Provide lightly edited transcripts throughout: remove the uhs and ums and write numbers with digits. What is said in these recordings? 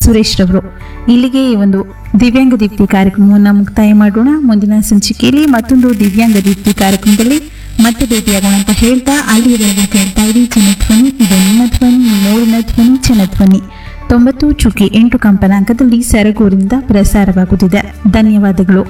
ಸುರೇಶ್ ರವರು. ಇಲ್ಲಿಗೆ ಈ ಒಂದು ದಿವ್ಯಾಂಗ ದೀಪ್ತಿ ಕಾರ್ಯಕ್ರಮವನ್ನು ಮುಕ್ತಾಯ ಮಾಡೋಣ. ಮುಂದಿನ ಸಂಚಿಕೆಯಲ್ಲಿ ಮತ್ತೊಂದು ದಿವ್ಯಾಂಗ ದೀಪ್ತಿ ಕಾರ್ಯಕ್ರಮದಲ್ಲಿ ಮತ್ತೆ ಭೇಟಿಯಾಗೋಣ ಅಂತ ಹೇಳ್ತಾ ಅಲ್ಲಿಯವರೆಗೂ ಕೇಳ್ತಾ ಇರಿ ಜನಧ್ವನಿ. ಇದು ನಿಮ್ಮ ಧ್ವನಿ, ಮೂರಿನ ಧ್ವನಿ, ಜನಧ್ವನಿ 90.8 ಕಂಪನಾಂಕದಲ್ಲಿ ಸರಗೂರಿನಿಂದ ಪ್ರಸಾರವಾಗುತ್ತಿದೆ. ಧನ್ಯವಾದಗಳು.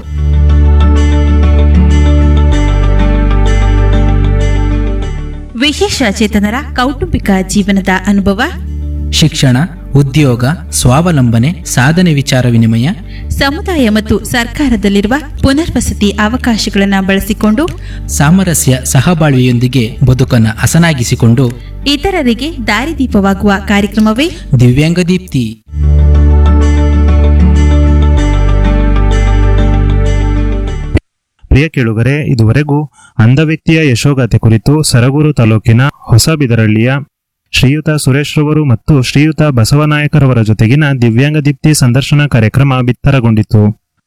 ವಿಶೇಷ ಚೇತನರ ಕೌಟುಂಬಿಕ ಜೀವನದ ಅನುಭವ, ಶಿಕ್ಷಣ, ಉದ್ಯೋಗ, ಸ್ವಾವಲಂಬನೆ, ಸಾಧನೆ ವಿಚಾರ ವಿನಿಮಯ, ಸಮುದಾಯ ಮತ್ತು ಸರ್ಕಾರದಲ್ಲಿರುವ ಪುನರ್ವಸತಿ ಅವಕಾಶಗಳನ್ನು ಬಳಸಿಕೊಂಡು ಸಾಮರಸ್ಯ ಸಹಬಾಳ್ವೆಯೊಂದಿಗೆ ಬದುಕನ್ನು ಹಸನಾಗಿಸಿಕೊಂಡು ಇತರರಿಗೆ ದಾರಿದೀಪವಾಗುವ ಕಾರ್ಯಕ್ರಮವೇ ದಿವ್ಯಾಂಗ ದೀಪ್ತಿ. ಪ್ರಿಯ ಕೇಳುಗರೆ, ಇದುವರೆಗೂ ಅಂಧ ವ್ಯಕ್ತಿಯ ಯಶೋಗಾಥೆ ಕುರಿತು ಸರಗೂರು ತಾಲೂಕಿನ ಹೊಸಬಿದರಳ್ಳಿಯ ಶ್ರೀಯುತ ಸುರೇಶ್ ರವರು ಮತ್ತು ಶ್ರೀಯುತ ಬಸವನಾಯಕರವರ ಜೊತೆಗಿನ ದಿವ್ಯಾಂಗ ದೀಪ್ತಿ ಸಂದರ್ಶನ ಕಾರ್ಯಕ್ರಮ ಬಿತ್ತರಗೊಂಡಿತು.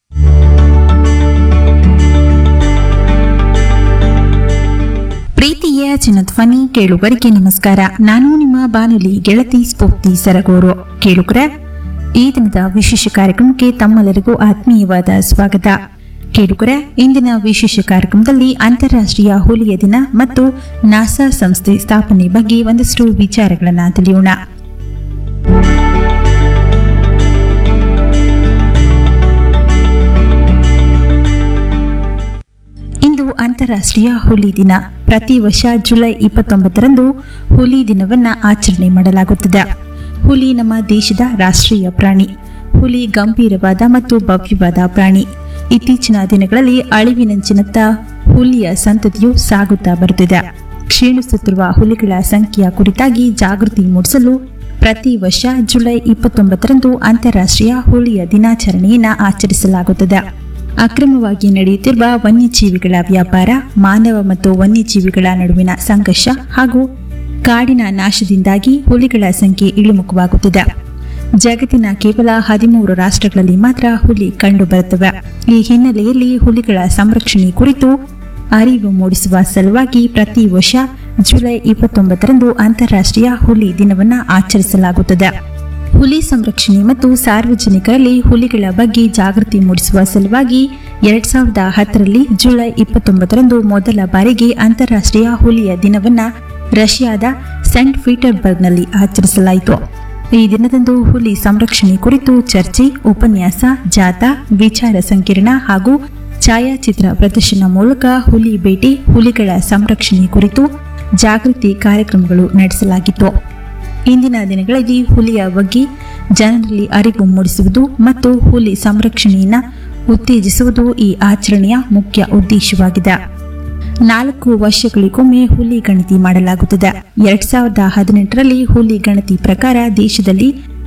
ಪ್ರೀತಿಯ ಜನಧ್ವನಿ ಕೇಳುಗರಿಗೆ ನಮಸ್ಕಾರ. ನಾನು ನಿಮ್ಮ ಬಾನುಲಿ ಗೆಳತಿ ಸ್ಫೂರ್ತಿ ಸರಗೂರು. ಕೇಳುಗರ, ಈ ದಿನದ ವಿಶೇಷ ಕಾರ್ಯಕ್ರಮಕ್ಕೆ ತಮ್ಮೆಲ್ಲರಿಗೂ ಆತ್ಮೀಯವಾದ ಸ್ವಾಗತ. ಕೇಳುಗರ, ಇಂದಿನ ವಿಶೇಷ ಕಾರ್ಯಕ್ರಮದಲ್ಲಿ ಅಂತಾರಾಷ್ಟ್ರೀಯ ಹುಲಿಯ ದಿನ ಮತ್ತು ನಾಸಾ ಸಂಸ್ಥೆ ಸ್ಥಾಪನೆ ಬಗ್ಗೆ ಒಂದಷ್ಟು ವಿಚಾರಗಳನ್ನು ತಿಳಿಯೋಣ. ಇಂದು ಅಂತಾರಾಷ್ಟ್ರೀಯ ಹುಲಿ ದಿನ. ಪ್ರತಿ ವರ್ಷ ಜುಲೈ 29ರಂದು ಹುಲಿ ದಿನವನ್ನ ಆಚರಣೆ ಮಾಡಲಾಗುತ್ತದೆ. ಹುಲಿ ನಮ್ಮ ದೇಶದ ರಾಷ್ಟ್ರೀಯ ಪ್ರಾಣಿ. ಹುಲಿ ಗಂಭೀರವಾದ ಮತ್ತು ಭವ್ಯವಾದ ಪ್ರಾಣಿ. ಇತ್ತೀಚಿನ ದಿನಗಳಲ್ಲಿ ಅಳಿವಿನಂಚಿನತ್ತ ಹುಲಿಯ ಸಂತತಿಯು ಸಾಗುತ್ತಾ ಬರುತ್ತಿದೆ. ಕ್ಷೀಣಿಸುತ್ತಿರುವ ಹುಲಿಗಳ ಸಂಖ್ಯೆಯ ಕುರಿತಾಗಿ ಜಾಗೃತಿ ಮೂಡಿಸಲು ಪ್ರತಿ ವರ್ಷ ಜುಲೈ 29ರಂದು ಅಂತಾರಾಷ್ಟ್ರೀಯ ಹುಲಿಯ ದಿನಾಚರಣೆಯನ್ನು ಆಚರಿಸಲಾಗುತ್ತದೆ. ಅಕ್ರಮವಾಗಿ ನಡೆಯುತ್ತಿರುವ ವನ್ಯಜೀವಿಗಳ ವ್ಯಾಪಾರ, ಮಾನವ ಮತ್ತು ವನ್ಯಜೀವಿಗಳ ನಡುವಿನ ಸಂಘರ್ಷ ಹಾಗೂ ಕಾಡಿನ ನಾಶದಿಂದಾಗಿ ಹುಲಿಗಳ ಸಂಖ್ಯೆ ಇಳಿಮುಖವಾಗುತ್ತಿದೆ. ಜಗತ್ತಿನ ಕೇವಲ 13 ರಾಷ್ಟ್ರಗಳಲ್ಲಿ ಮಾತ್ರ ಹುಲಿ ಕಂಡುಬರುತ್ತವೆ. ಈ ಹಿನ್ನೆಲೆಯಲ್ಲಿ ಹುಲಿಗಳ ಸಂರಕ್ಷಣೆ ಕುರಿತು ಅರಿವು ಮೂಡಿಸುವ ಸಲುವಾಗಿ ಪ್ರತಿ ವರ್ಷ ಜುಲೈ 29ರಂದು ಅಂತಾರಾಷ್ಟ್ರೀಯ ಹುಲಿ ದಿನವನ್ನು ಆಚರಿಸಲಾಗುತ್ತದೆ. ಹುಲಿ ಸಂರಕ್ಷಣೆ ಮತ್ತು ಸಾರ್ವಜನಿಕರಲ್ಲಿ ಹುಲಿಗಳ ಬಗ್ಗೆ ಜಾಗೃತಿ ಮೂಡಿಸುವ ಸಲುವಾಗಿ 2010ರಲ್ಲಿ ಜುಲೈ 29ರಂದು ಮೊದಲ ಬಾರಿಗೆ ಅಂತಾರಾಷ್ಟ್ರೀಯ ಹುಲಿಯ ದಿನವನ್ನು ರಷ್ಯಾದ ಸೆಂಟ್ ಪೀಟರ್ಸ್ಬರ್ಗ್ನಲ್ಲಿ ಆಚರಿಸಲಾಯಿತು. ಈ ದಿನದಂದು ಹುಲಿ ಸಂರಕ್ಷಣೆ ಕುರಿತು ಚರ್ಚೆ, ಉಪನ್ಯಾಸ, ಜಾಥಾ, ವಿಚಾರ ಸಂಕಿರಣ ಹಾಗೂ ಛಾಯಾಚಿತ್ರ ಪ್ರದರ್ಶನ ಮೂಲಕ ಹುಲಿ ಭೇಟಿ, ಹುಲಿಗಳ ಸಂರಕ್ಷಣೆ ಕುರಿತು ಜಾಗೃತಿ ಕಾರ್ಯಕ್ರಮಗಳು ನಡೆಸಲಾಗಿತ್ತು. ಇಂದಿನ ದಿನಗಳಲ್ಲಿ ಹುಲಿಯ ಬಗ್ಗೆ ಜನರಲ್ಲಿ ಅರಿವು ಮೂಡಿಸುವುದು ಮತ್ತು ಹುಲಿ ಸಂರಕ್ಷಣೆಯನ್ನು ಉತ್ತೇಜಿಸುವುದು ಈ ಆಚರಣೆಯ ಮುಖ್ಯ ಉದ್ದೇಶವಾಗಿದೆ. 4 ವರ್ಷಗಳಿಗೊಮ್ಮೆ ಹುಲಿ ಗಣತಿ ಮಾಡಲಾಗುತ್ತದೆ. 2018ರಲ್ಲಿ ಹುಲಿ ಗಣತಿ ಪ್ರಕಾರ ದೇಶದಲ್ಲಿ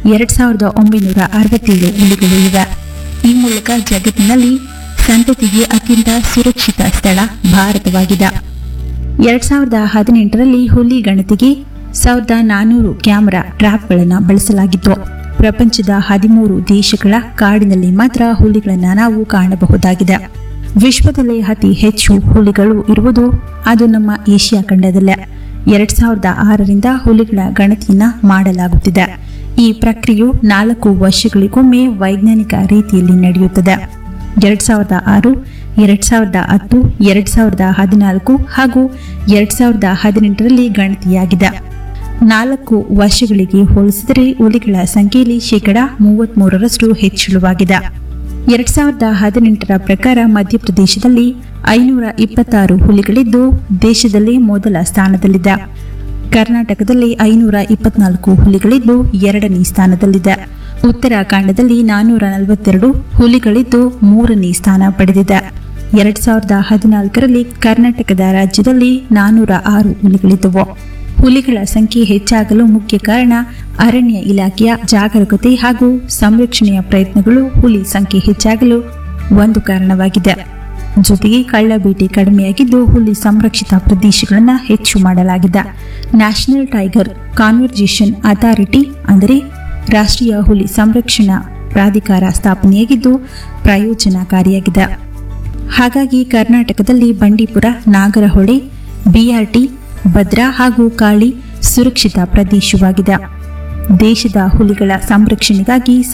2967 ಹುಲಿಗಳು ಇವೆ. ಈ ಮೂಲಕ ಜಗತ್ತಿನಲ್ಲಿ ಸಂತತಿಗೆ ಅತ್ಯಂತ ಸುರಕ್ಷಿತ ಸ್ಥಳ ಭಾರತವಾಗಿದೆ. 2018ರಲ್ಲಿ ಹುಲಿ ಗಣತಿಗೆ 1400 ಕ್ಯಾಮೆರಾ ಟ್ರ್ಯಾಪ್ಗಳನ್ನು ಬಳಸಲಾಗಿತ್ತು. ಪ್ರಪಂಚದ 13 ದೇಶಗಳ ಕಾಡಿನಲ್ಲಿ ಮಾತ್ರ ಹುಲಿಗಳನ್ನು ನಾವು ಕಾಣಬಹುದಾಗಿದೆ. ವಿಶ್ವದಲ್ಲೇ ಅತಿ ಹೆಚ್ಚು ಹುಲಿಗಳು ಇರುವುದು ಅದು ನಮ್ಮ ಏಷ್ಯಾ ಖಂಡದಲ್ಲೇ. 2006ರಿಂದ ಹುಲಿಗಳ ಗಣತಿಯನ್ನ ಮಾಡಲಾಗುತ್ತಿದೆ. ಈ ಪ್ರಕ್ರಿಯೆಯು 4 ವರ್ಷಗಳಿಗೊಮ್ಮೆ ವೈಜ್ಞಾನಿಕ ರೀತಿಯಲ್ಲಿ ನಡೆಯುತ್ತದೆ. 2006, 2010, 2014 ಹಾಗೂ 2018ರಲ್ಲಿ ಗಣತಿಯಾಗಿದೆ. 4 ವರ್ಷಗಳಿಗೆ ಹೋಲಿಸಿದರೆ ಹುಲಿಗಳ ಸಂಖ್ಯೆಯಲ್ಲಿ 33% ಹೆಚ್ಚಳವಾಗಿದೆ. 2018ರ ಪ್ರಕಾರ ಮಧ್ಯಪ್ರದೇಶದಲ್ಲಿ 526 ಹುಲಿಗಳಿದ್ದು ದೇಶದಲ್ಲಿ ಮೊದಲ ಸ್ಥಾನದಲ್ಲಿದೆ. ಕರ್ನಾಟಕದಲ್ಲಿ 524 ಹುಲಿಗಳಿದ್ದು 2ನೇ ಸ್ಥಾನದಲ್ಲಿದೆ. ಉತ್ತರಾಖಂಡದಲ್ಲಿ 442 ಹುಲಿಗಳಿದ್ದು 3ನೇ ಸ್ಥಾನ ಪಡೆದಿದೆ. 2014ರಲ್ಲಿ ಕರ್ನಾಟಕದ ರಾಜ್ಯದಲ್ಲಿ 406 ಹುಲಿಗಳಿದ್ದವು. ಹುಲಿಗಳ ಸಂಖ್ಯೆ ಹೆಚ್ಚಾಗಲು ಮುಖ್ಯ ಕಾರಣ ಅರಣ್ಯ ಇಲಾಖೆಯ ಜಾಗರೂಕತೆ ಹಾಗೂ ಸಂರಕ್ಷಣೆಯ ಪ್ರಯತ್ನಗಳು ಹುಲಿ ಸಂಖ್ಯೆ ಹೆಚ್ಚಾಗಲು ಒಂದು ಕಾರಣವಾಗಿದೆ. ಜೊತೆಗೆ ಕಳ್ಳಬೇಟೆ ಕಡಿಮೆಯಾಗಿದ್ದು ಹುಲಿ ಸಂರಕ್ಷಿತ ಪ್ರದೇಶಗಳನ್ನು ಹೆಚ್ಚು ಮಾಡಲಾಗಿದೆ. ನ್ಯಾಷನಲ್ ಟೈಗರ್ ಕನ್ಸರ್ವೇಷನ್ ಅಥಾರಿಟಿ ಅಂದರೆ ರಾಷ್ಟ್ರೀಯ ಹುಲಿ ಸಂರಕ್ಷಣಾ ಪ್ರಾಧಿಕಾರ ಸ್ಥಾಪನೆಯಾಗಿದ್ದು ಪ್ರಯೋಜನಕಾರಿಯಾಗಿದೆ. ಹಾಗಾಗಿ ಕರ್ನಾಟಕದಲ್ಲಿ ಬಂಡೀಪುರ, ನಾಗರಹೊಳೆ, ಬಿಆರ್ಟಿ, ಭದ್ರಾ ಹಾಗೂ ಕಾಳಿ ಸುರಕ್ಷಿತ ಪ್ರದೇಶವಾಗಿದೆ. ದೇಶದ ಹುಲಿಗಳ ಸಂರಕ್ಷಣೆಗಾಗಿ